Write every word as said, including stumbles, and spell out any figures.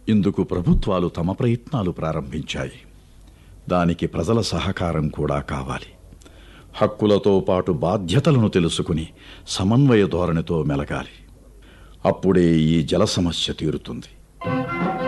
ఇందుకు ప్రభుత్వాలు తమ ప్రయత్నాలు ప్రారంభించాయి. దానికి ప్రజల సహకారం కూడా కావాలి. హక్కులతో పాటు బాధ్యతలను తెలుసుకుని సమన్వయ ధోరణితో మెలగాలి. అప్పుడే ఈ జల సమస్య తీరుతుంది.